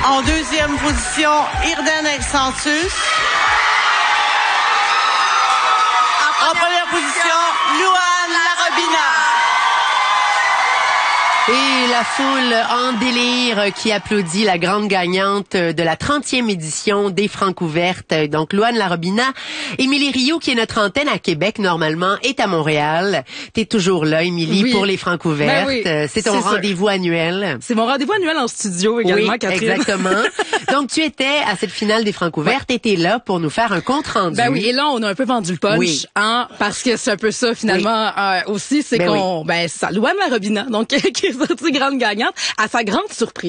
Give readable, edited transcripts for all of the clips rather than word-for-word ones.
En deuxième position, Irden Exantus. En première position, Louane Larobina. Et la foule en délire qui applaudit la grande gagnante de la 30e édition des Francouvertes. Donc, Louane Larobina. Émilie Rioux, qui est notre antenne à Québec, normalement, est à Montréal. T'es toujours là, Émilie, oui, pour les Francouvertes. Ben oui, c'est ton rendez-vous annuel. C'est mon rendez-vous annuel en studio également, oui, Catherine. Exactement. Donc, tu étais à cette finale des Francouvertes et t'es là pour nous faire un compte rendu. Ben oui, et là, on a un peu vendu le punch, hein, parce que c'est un peu ça, finalement, aussi, c'est ça, Louane Larobina, donc, qui est sortie grande gagnante, à sa grande surprise.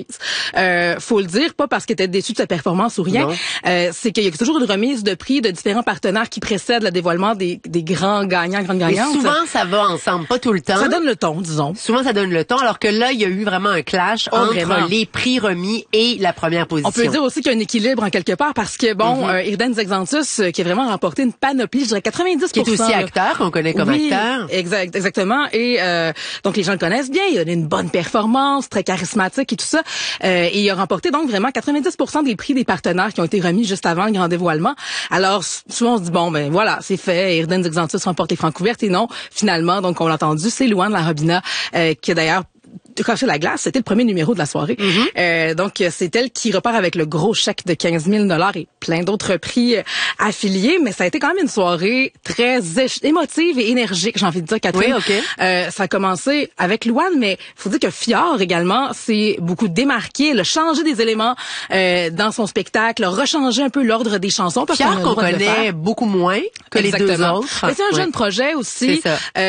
Faut le dire, pas parce qu'elle était déçue de sa performance ou rien, c'est qu'il y a toujours une remise de prix de différents partenaires qui précèdent le dévoilement des grands gagnants, grandes gagnantes. Et souvent, ça va ensemble, pas tout le temps. Ça donne le ton, disons. Souvent, ça donne le ton, alors que là, il y a eu vraiment un clash entre les prix remis et la première position. On peut dire aussi qu'il y a un équilibre en quelque part, parce que, Irden Exantus, qui a vraiment remporté une panoplie, je dirais 90%. Qui est aussi acteur, qu'on connaît comme acteur. Exactement. Et donc, les gens le connaissent bien. Il a une bonne performance, très charismatique et tout ça. Et il a remporté donc vraiment 90% des prix des partenaires qui ont été remis juste avant le grand dévoilement. Alors, souvent, on se dit, bon, ben voilà, c'est fait. Irden Exantus remporte les Francouvertes. Et non, finalement, donc on l'a entendu, c'est Louane Larobina, qui a d'ailleurs cracher la glace, c'était le premier numéro de la soirée. Donc, c'est elle qui repart avec le gros chèque de 15 000 $ et plein d'autres prix affiliés. Mais ça a été quand même une soirée très émotive et énergique, j'ai envie de dire, Catherine. Oui, ça a commencé avec Louane, mais faut dire que Fjord également s'est beaucoup démarqué. Elle a changé des éléments dans son spectacle, a rechangé un peu l'ordre des chansons. Fjord qu'on connaît beaucoup moins que les deux autres. Mais c'est un jeune projet aussi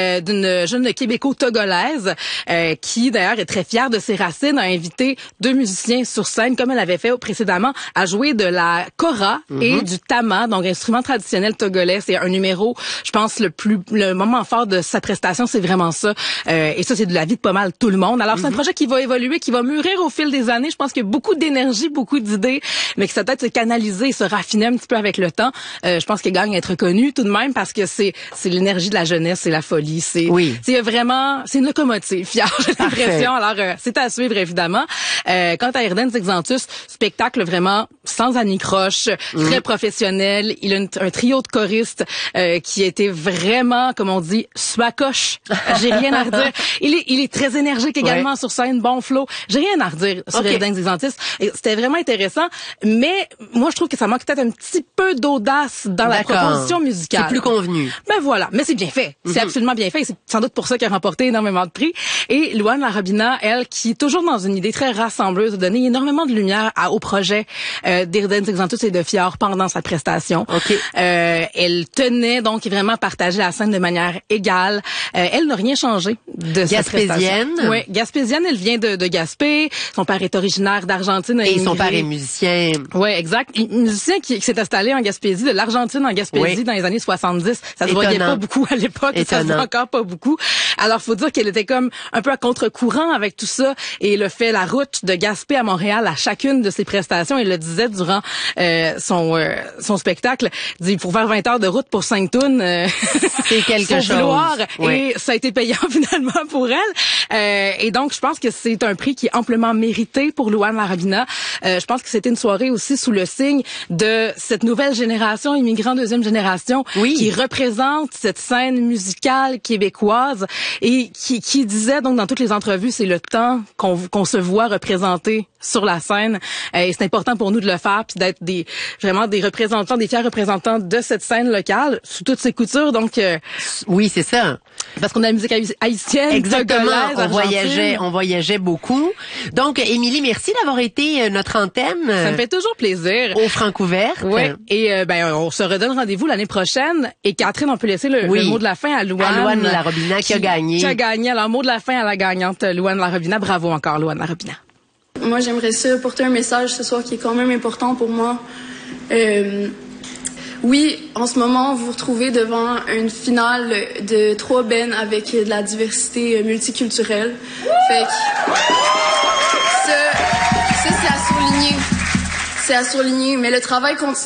d'une jeune québéco-togolaise qui, d'ailleurs, est très fière de ses racines, a invité 2 musiciens sur scène, comme elle avait fait précédemment, à jouer de la kora et du tama, donc instrument traditionnel togolais. C'est un numéro, je pense, le moment fort de sa prestation, c'est vraiment ça. Et ça, c'est de la vie de pas mal tout le monde. Alors, c'est un projet qui va évoluer, qui va mûrir au fil des années. Je pense qu'il y a beaucoup d'énergie, beaucoup d'idées, mais que ça doit être canalisé, se raffiner un petit peu avec le temps. Je pense qu'il gagne à être connu tout de même, parce que c'est l'énergie de la jeunesse, c'est la folie, c'est vraiment, c'est une locomotive, fière, j'ai l'impression. Alors, c'est à suivre, évidemment. Quant à Irden Exantus, spectacle vraiment sans anicroche, très professionnel. Il a un trio de choristes qui était vraiment, comme on dit, swacoche. J'ai rien à redire. Il est très énergique également sur scène, bon flow. J'ai rien à redire sur Irden Exantus. C'était vraiment intéressant, mais moi, je trouve que ça manque peut-être un petit peu d'audace dans la proposition musicale. C'est plus convenu. Ben voilà, mais c'est bien fait. C'est absolument bien fait. C'est sans doute pour ça qu'il a remporté énormément de prix. Et Louane Larobina, elle, qui est toujours dans une idée très rassembleuse, a donné énormément de lumière au projet d'Irden Exantus et de Fjord pendant sa prestation. Elle tenait donc vraiment à partager la scène de manière égale. Elle n'a rien changé de sa prestation. Oui, gaspésienne, elle vient de Gaspé. Son père est originaire d'Argentine. Et son père est musicien. Oui, exact. Musicien qui s'est installé en Gaspésie, de l'Argentine en Gaspésie dans les années 70. Ça se voyait pas beaucoup à l'époque. Ça se voit encore pas beaucoup. Alors, faut dire qu'elle était comme un peu à contre-courant avec tout ça, et elle a fait la route de Gaspé à Montréal à chacune de ses prestations. Elle le disait durant son spectacle. Il dit, pour faire 20 heures de route pour 5 tunes, c'est quelque chose. Et ça a été payant finalement pour elle. Et donc, je pense que c'est un prix qui est amplement mérité pour Louane Larobina. Je pense que c'était une soirée aussi sous le signe de cette nouvelle génération, immigrant deuxième génération, qui représente cette scène musicale québécoise et qui disait donc dans toutes les entrevues, c'est le temps qu'on se voit représenter sur la scène, et c'est important pour nous de le faire, puis d'être vraiment des représentants, des fiers représentants de cette scène locale sous toutes ses coutures. Donc oui, c'est ça, parce qu'on a la musique haïtienne, exactement, on voyageait beaucoup. Donc Émilie, merci d'avoir été notre antenne. Ça me fait toujours plaisir. Aux Francouvertes. Oui. Et on se redonne rendez-vous l'année prochaine. Et Catherine, on peut laisser le mot de la fin à Louane Larobina qui a gagné. Alors, mot de la fin à la gagnante, Louane Larobina. Bravo encore, Louane Larobina. Moi, j'aimerais ça porter un message ce soir qui est quand même important pour moi. Oui, en ce moment, vous vous retrouvez devant une finale de 3 bands avec de la diversité multiculturelle. Fait que ça, c'est à surligner. C'est à surligner, mais le travail continue.